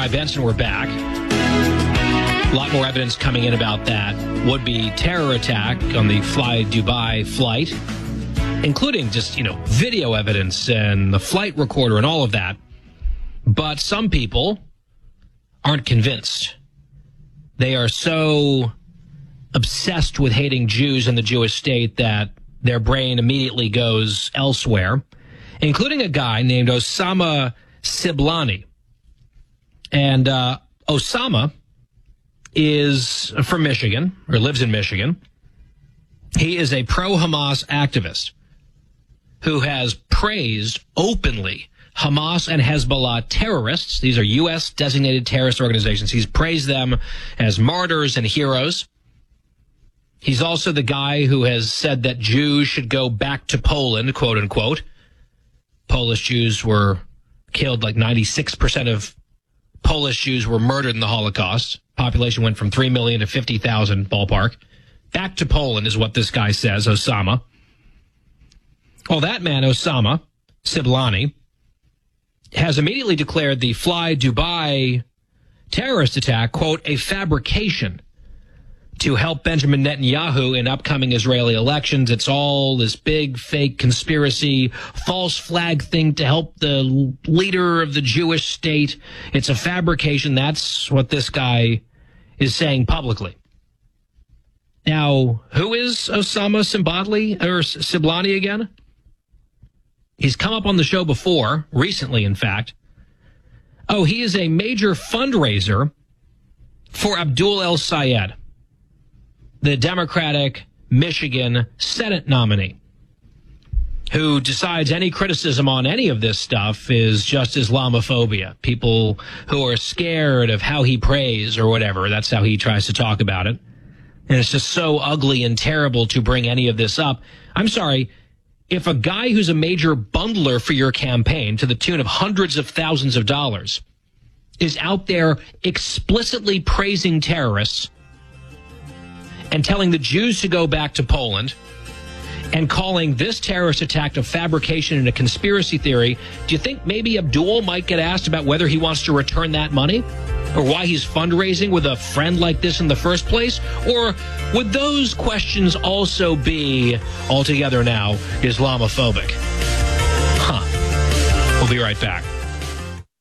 Guy Benson were back. A lot more evidence coming in about that would-be terror attack on the Fly Dubai flight, including just, video evidence and the flight recorder and all of that. But some people aren't convinced. They are so obsessed with hating Jews and the Jewish state that their brain immediately goes elsewhere, including a guy named Osama Siblani. And Osama is from Michigan, or lives in Michigan. He is a pro-Hamas activist who has praised openly Hamas and Hezbollah terrorists. These are U.S. designated terrorist organizations. He's praised them as martyrs and heroes. He's also the guy who has said that Jews should go back to Poland, quote unquote. Polish Jews were killed, like 96% of Polish Jews were murdered in the Holocaust. Population went from 3 million to 50,000 ballpark. Back to Poland is what this guy says, Osama. Well, that man, Osama Siblani, has immediately declared the Fly Dubai terrorist attack, quote, a fabrication to help Benjamin Netanyahu in upcoming Israeli elections. It's all this big fake conspiracy, false flag thing to help the leader of the Jewish state. It's a fabrication. That's what this guy is saying publicly. Now, who is Osama Siblani again? He's come up on the show before, recently, in fact. Oh, he is a major fundraiser for Abdul El-Sayed, the Democratic Michigan Senate nominee, who decides any criticism on any of this stuff is just Islamophobia. People who are scared of how he prays or whatever. That's how he tries to talk about it. And it's just so ugly and terrible to bring any of this up. I'm sorry. If a guy who's a major bundler for your campaign to the tune of hundreds of thousands of dollars is out there explicitly praising terrorists and telling the Jews to go back to Poland and calling this terrorist attack a fabrication and a conspiracy theory, do you think maybe Abdul might get asked about whether he wants to return that money? Or why he's fundraising with a friend like this in the first place? Or would those questions also be, altogether now, Islamophobic? We'll be right back.